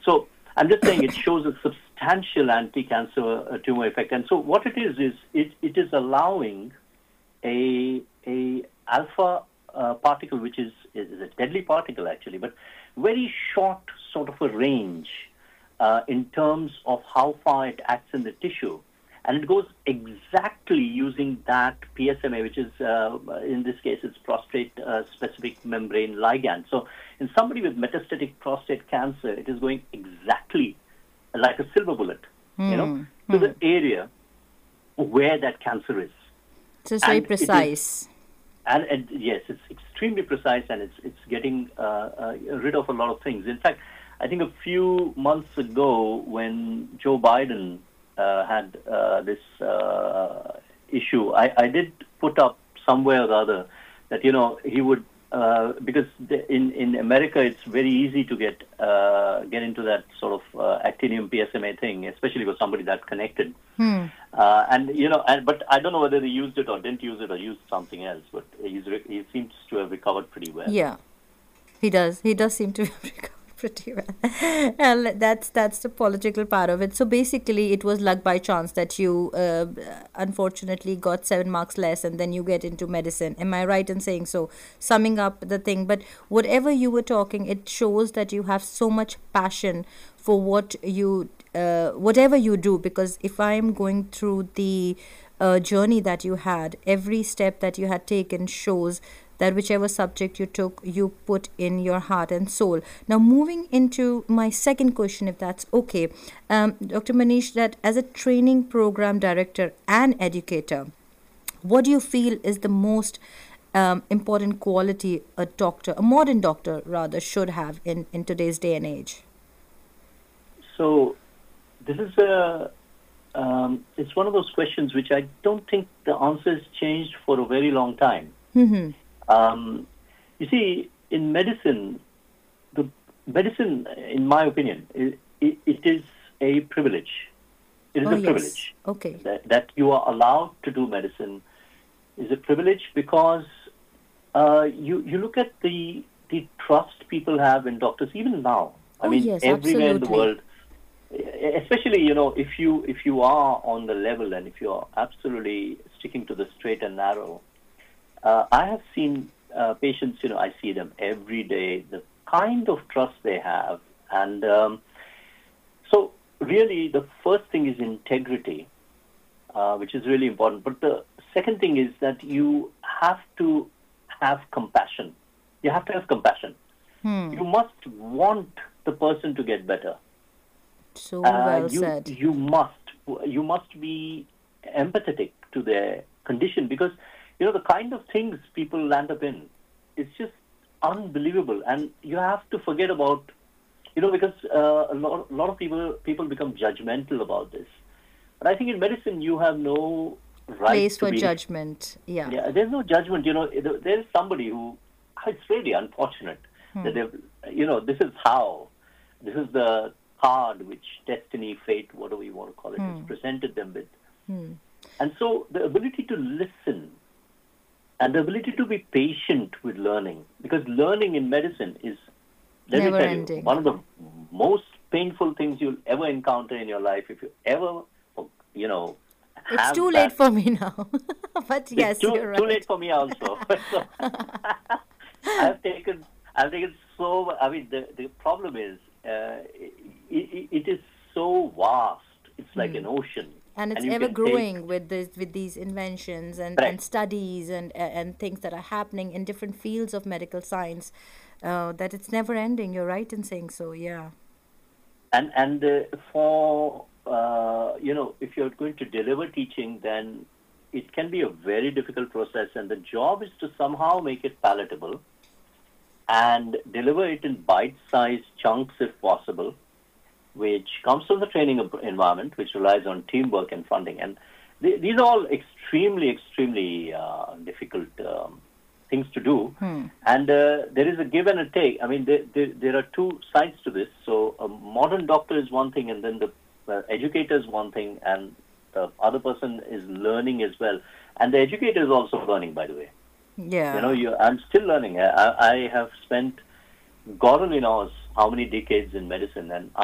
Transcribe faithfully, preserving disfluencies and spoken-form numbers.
So I'm just saying it shows a substantial anti-cancer uh, tumor effect. And so what it is is it, it is allowing a a alpha uh, particle, which is is a deadly particle actually, but very short sort of a range uh, in terms of how far it acts in the tissue. And it goes exactly using that P S M A, which is, uh, in this case, it's prostate-specific uh, membrane ligand. So in somebody with metastatic prostate cancer, it is going exactly like a silver bullet, mm. you know, mm. to the area where that cancer is. So it's very precise. It is, and, and yes, it's extremely precise, and it's it's getting uh, uh, rid of a lot of things. In fact, I think a few months ago, when Joe Biden Uh, had uh, this uh, issue, I, I did put up somewhere or the other that, you know, he would, uh, because the, in, in America it's very easy to get uh, get into that sort of uh, actinium P S M A thing, especially for somebody that connected. Hmm. Uh, and, you know, and, but I don't know whether they used it or didn't use it or used something else, but he's re- he seems to have recovered pretty well. Yeah, he does. He does seem to have recovered pretty well. And that's that's the political part of it. So basically it was luck by chance that you uh, unfortunately got seven marks less and then you get into medicine. Am I right in saying so? Summing up the thing. But whatever you were talking, it shows that you have so much passion for what you uh, whatever you do, because if I am going through the uh, journey that you had, every step that you had taken shows that whichever subject you took, you put in your heart and soul. Now, moving into my second question, if that's okay, um, Doctor Manish, that as a training program director and educator, what do you feel is the most um, important quality a doctor, a modern doctor rather, should have in, in today's day and age? So, this is a, um, it's one of those questions which I don't think the answer has changed for a very long time. Mm-hmm. Um, you see, in medicine, the medicine, in my opinion, it, it, it is a privilege. It is oh, a privilege. Yes. Okay. That, that you are allowed to do medicine is a privilege because uh, you you look at the the trust people have in doctors even now. I oh, mean, yes, everywhere absolutely. in the world, especially you know, if you if you are on the level and if you are absolutely sticking to the straight and narrow. Uh, I have seen uh, patients, you know, I see them every day, the kind of trust they have. And um, so really the first thing is integrity, uh, which is really important. But the second thing is that you have to have compassion. You have to have compassion. Hmm. You must want the person to get better. So well uh, you, said. You must, you must be empathetic to their condition because you know, the kind of things people land up in, it's just unbelievable. And you have to forget about, you know, because uh, a, lot, a lot of people people become judgmental about this. But I think in medicine, you have no right place to for be, judgment. Yeah. Yeah, there's no judgment. You know, there's somebody who, it's really unfortunate hmm. that they've, you know, this is how, this is the card which destiny, fate, whatever you want to call it, hmm. has presented them with. Hmm. And so the ability to listen, and the ability to be patient with learning, because learning in medicine is, let Never me tell ending. you, one of the most painful things you'll ever encounter in your life. If you ever, you know, it's too late that, for me now. But yes, it's too, you're right. Too late for me also. so, I've taken, I've taken so. I mean, the the problem is, uh, it, it, it is so vast. It's like mm. an ocean. And it's and ever growing take, with this, with these inventions and, right. and studies and and things that are happening in different fields of medical science. Uh, that it's never ending. You're right in saying so. Yeah. And and uh, for uh, you know, if you're going to deliver teaching, then it can be a very difficult process. And the job is to somehow make it palatable and deliver it in bite-sized chunks, if possible, which comes from the training environment, which relies on teamwork and funding. And th- these are all extremely, extremely uh, difficult um, things to do. Hmm. And uh, there is a give and a take. I mean, there, there, there are two sides to this. So a modern doctor is one thing, and then the uh, educator is one thing, and the other person is learning as well. And the educator is also learning, by the way. Yeah. You know, you, I'm still learning. I, I have spent God only knows how many decades in medicine, and